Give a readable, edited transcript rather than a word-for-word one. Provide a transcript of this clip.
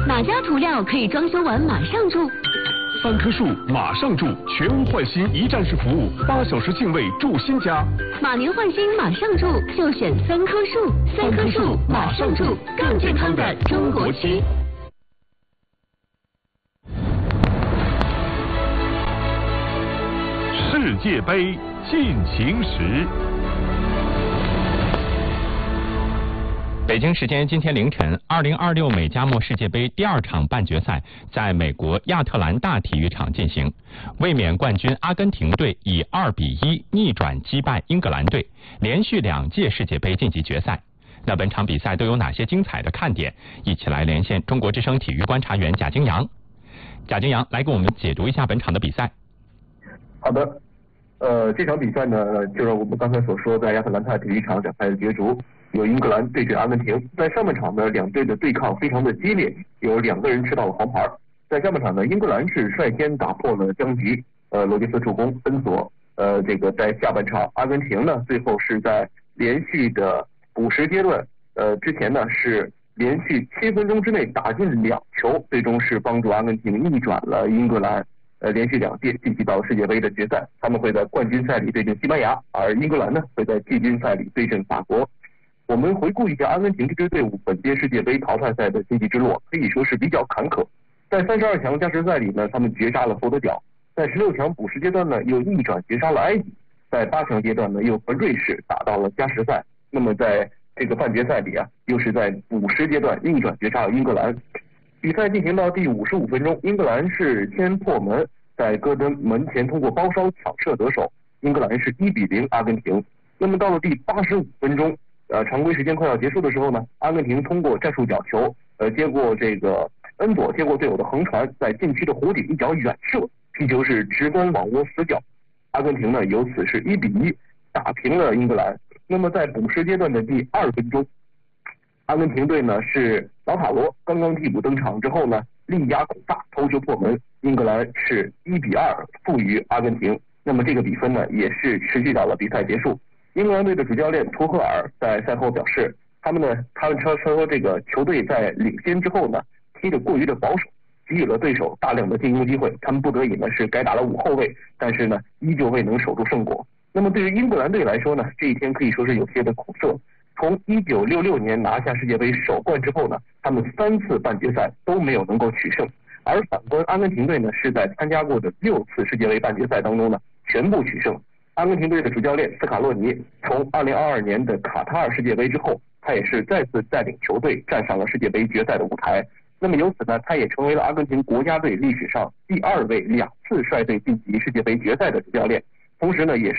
哪家涂料可以装修完马上住 3棵树马上住，全屋换新一站式服务，8小时净位住新家。 马年换新马上住，就选3棵树，3棵树马上住，更健康的中国区。 世界杯进行时。北京时间今天凌晨，2026美加墨世界杯第2场半决赛在美国亚特兰大体育场进行。卫冕冠军阿根廷队以2-1逆转击败英格兰队，连续2届世界杯晋级决赛。那本场比赛都有哪些精彩的看点？一起来连线中国之声体育观察员贾京阳。贾京阳来给我们解读一下本场的比赛。 好的，这场比赛呢，就像我们刚才所说，在亚特兰大体育场展开的角逐。有英格兰对阵阿根廷，在上半场呢，两队的对抗非常的激烈，有2个人吃到了黄牌。在下半场呢，英格兰是率先打破了僵局，罗杰斯助攻分锁。这个在下半场，阿根廷呢最后是在连续的补时阶段，之前呢是连续7分钟之内打进2球，最终是帮助阿根廷逆转了英格兰，连续2届晋级到世界杯的决赛。他们会在冠军赛里对阵西班牙，而英格兰呢会在季军赛里对阵法国。我们回顾一下阿根廷这支队伍本届世界杯淘汰赛的晋级之路，可以说是比较坎坷。在32强加时赛里呢，他们绝杀了佛得角；在16强补时阶段呢，又逆转绝杀了埃及；在8强阶段呢，又和瑞士打到了加时赛。那么在这个半决赛里啊，又是在补时阶段逆转绝杀了英格兰。比赛进行到第55分钟，英格兰是先破门，在戈登门前通过包烧抢射得手，英格兰是1-0阿根廷。那么到了第85分钟。常规时间快要结束的时候呢，阿根廷通过战术角球，接过这个恩佐接过队友的横传，在禁区的弧顶一脚远射，皮球是直攻网窝死角。阿根廷呢由此是1-1打平了英格兰。那么在补时阶段的第2分钟，阿根廷队呢是老塔罗刚刚替补登场之后呢，力压孔萨头球破门，英格兰是1-2负于阿根廷。那么这个比分呢也是持续到了比赛结束。英格兰队的主教练图赫尔在赛后表示，他们说这个球队在领先之后呢，踢得过于的保守，给予了对手大量的进攻机会，他们不得已呢是改打了5后卫，但是呢依旧未能守住胜果。那么对于英格兰队来说呢，这一天可以说是有些的苦涩。从1966年拿下世界杯首冠之后呢，他们3次半决赛都没有能够取胜，而反观阿根廷队呢，是在参加过的6次世界杯半决赛当中呢，全部取胜。阿根廷队的主教练斯卡洛尼从2022年的卡塔尔世界杯之后，他也是再次带领球队站上了世界杯决赛的舞台。那么由此呢，他也成为了阿根廷国家队历史上第2位2次率队晋级世界杯决赛的主教练，同时呢，也